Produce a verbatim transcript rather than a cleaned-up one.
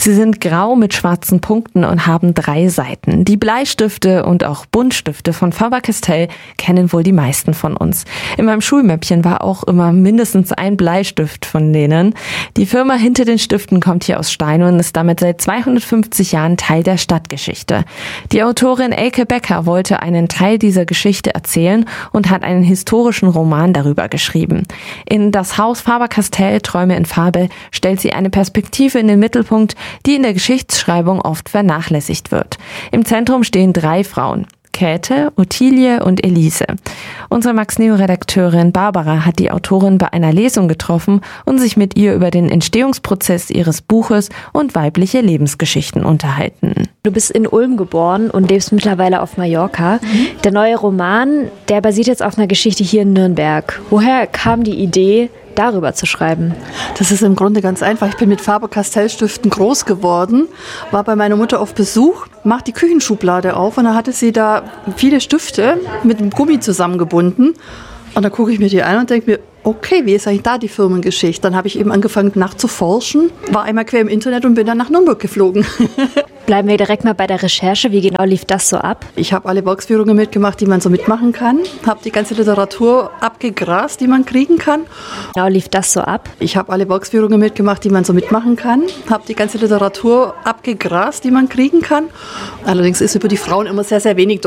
Sie sind grau mit schwarzen Punkten und haben drei Seiten. Die Bleistifte und auch Buntstifte von Faber-Castell kennen wohl die meisten von uns. In meinem Schulmäppchen war auch immer mindestens ein Bleistift von denen. Die Firma hinter den Stiften kommt hier aus Stein und ist damit seit zweihundertfünfzig Jahren Teil der Stadtgeschichte. Die Autorin Elke Becker wollte einen Teil dieser Geschichte erzählen und hat einen historischen Roman darüber geschrieben. In Das Haus Faber-Castell, Träume in Farbe, stellt sie eine Perspektive in den Mittelpunkt, die in der Geschichtsschreibung oft vernachlässigt wird. Im Zentrum stehen drei Frauen: Käthe, Ottilie und Elise. Unsere Max-Neo-Redakteurin Barbara hat die Autorin bei einer Lesung getroffen und sich mit ihr über den Entstehungsprozess ihres Buches und weibliche Lebensgeschichten unterhalten. Du bist in Ulm geboren und lebst mittlerweile auf Mallorca. Mhm. Der neue Roman, der basiert jetzt auf einer Geschichte hier in Nürnberg. Woher kam die Idee, darüber zu schreiben? Das ist im Grunde ganz einfach. Ich bin mit Faber-Castell-Stiften groß geworden, war bei meiner Mutter auf Besuch, macht die Küchenschublade auf und da hatte sie da viele Stifte mit einem Gummi zusammengebunden. Und dann gucke ich mir die an und denke mir, okay, wie ist eigentlich da die Firmengeschichte? Dann habe ich eben angefangen nachzuforschen, war einmal quer im Internet und bin dann nach Nürnberg geflogen. Bleiben wir direkt mal bei der Recherche. Wie genau lief das so ab? Ich habe alle Volksführungen mitgemacht, die man so mitmachen kann. Habe die ganze Literatur abgegrast, die man kriegen kann. Wie genau lief das so ab? Ich habe alle Volksführungen mitgemacht, die man so mitmachen kann. Habe die ganze Literatur abgegrast, die man kriegen kann. Allerdings ist über die Frauen immer sehr, sehr wenig